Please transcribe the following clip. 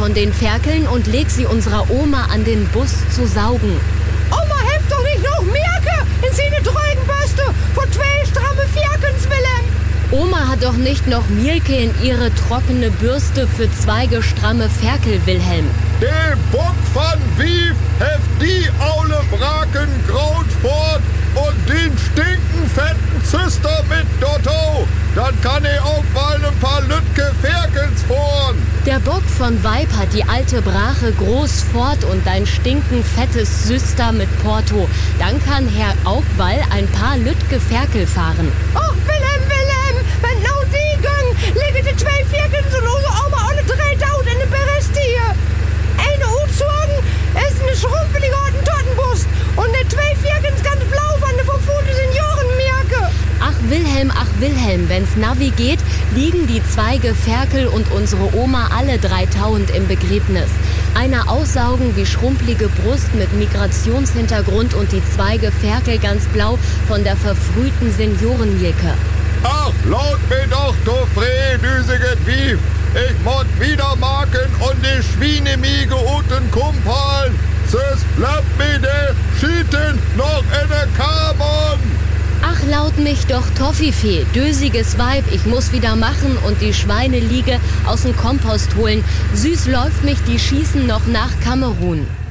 von den Ferkeln und leg sie unserer Oma an den Bus zu saugen. Oma, heft doch nicht noch Mirke in seine Dreugenbürste von 2 stramme Ferkens, Willem. Oma hat doch nicht noch Mielke in ihre trockene Bürste für 2 stramme Ferkel, Wilhelm. Den Bock van Wief heft die aule Braken graut fort und den stinken fetten Züster mit Dotto. Dann kann auch mal ein paar Lütke Ferkels vorn. Der Bock von Weib hat die alte Brache groß fort und ein stinken fettes Süster mit Porto. Dann kann Herr Augwall ein paar Lütke Ferkel fahren. Oh, Willem, wenn nou die gang, liggen die 2 Ferkens und unsere Oma alle 3000 in den Berest hier. Eine Utzogen ist eine schrumpelige Hottenbus und die 2 Ferkens ganz blau von der verfuhrten Seniorenmirke. Ach Wilhelm, wenn's Navi geht, liegen die 2 Ferkel und unsere Oma alle 3000 im Begräbnis. Einer aussaugen wie schrumpelige Brust mit Migrationshintergrund und die 2 Ferkel ganz blau von der verfrühten Seniorenmilke. Ach, laut mir doch, du düsiget Wief. Ich mod wieder machen und die Schweinemiege uten Kumpeln. Süß, bleibt mir der Schieten noch in der Carbon. Ach, laut mich doch Toffifee, dösiges Weib, ich muss wieder machen und die Schweineliege aus dem Kompost holen. Süß läuft mich, die schießen noch nach Kamerun.